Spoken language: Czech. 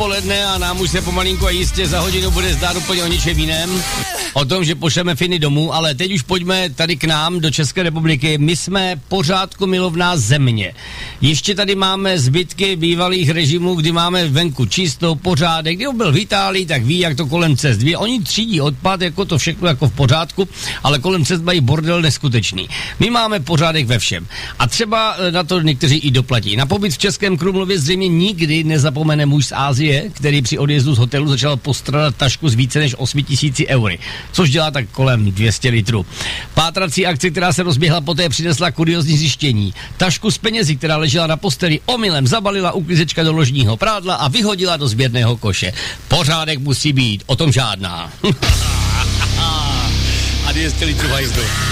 poledne a nám už se pomalinku a jistě za hodinu bude zdát úplně o ničem jiném. O tom, že pošleme Finy domů, ale teď už pojďme tady k nám do České republiky. My jsme pořádku milovná země. Ještě tady máme zbytky bývalých režimů, kdy máme venku čisto, pořádek. Kdy byl v Itálii, tak ví, jak to kolem cest. Oni třídí odpad, jako to všechno jako v pořádku, ale kolem cest mají bordel neskutečný. My máme pořádek ve všem. A třeba na to někteří i doplatí. Na pobyt v Českém Krumlově zřejmě nikdy nezapomene muž z Asie, který při odjezdu z hotelu začal postrádat tašku z více než 8 000 eury, což dělá tak kolem 200 litrů. Pátrací akce, která se rozběhla, poté přinesla kuriózní zjištění. Tašku s penězi, která ležela na posteli, omylem zabalila uklízečka do ložního prádla a vyhodila do sběrného koše. Pořádek musí být, o tom žádná. A 200 litrů hajzdu.